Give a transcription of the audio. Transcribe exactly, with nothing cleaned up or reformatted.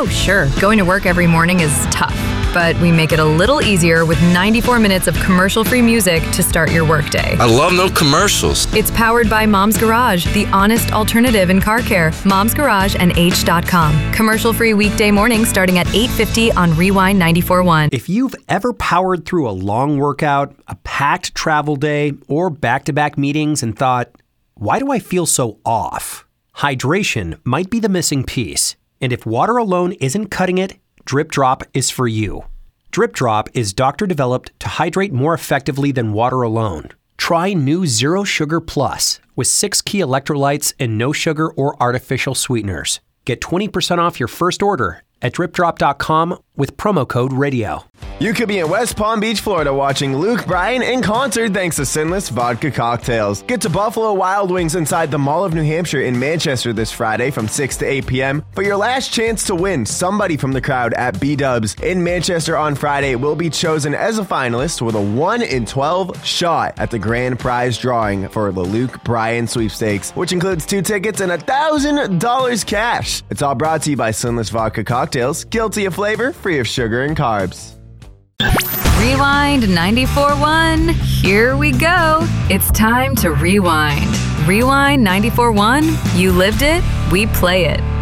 Oh, sure, going to work every morning is tough, but we make it a little easier with ninety-four minutes of commercial-free music to start your workday. I love no commercials. It's powered by Mom's Garage, the honest alternative in car care. Mom's Garage and H dot com. Commercial-free weekday mornings starting at eight fifty on Rewind ninety-four point one. If you've ever powered through a long workout, a packed travel day, or back-to-back meetings and thought, why do I feel so off? Hydration might be the missing piece. And if water alone isn't cutting it, Drip Drop is for you. Drip Drop is doctor-developed to hydrate more effectively than water alone. Try new Zero Sugar Plus with six key electrolytes and no sugar or artificial sweeteners. Get twenty percent off your first order at drip drop dot com with promo code radio. You could be in West Palm Beach, Florida watching Luke Bryan in concert thanks to Sinless Vodka Cocktails. Get to Buffalo Wild Wings inside the Mall of New Hampshire in Manchester this Friday from six to eight p.m. For your last chance to win, somebody from the crowd at B-Dubs in Manchester on Friday will be chosen as a finalist with a one in twelve shot at the grand prize drawing for the Luke Bryan sweepstakes, which includes two tickets and one thousand dollars cash. It's all brought to you by Sinless Vodka Cocktails, guilty of flavor, free of sugar and carbs. Rewind ninety-four point one. Here we go. It's time to rewind. Rewind ninety-four point one. You lived it, we play it.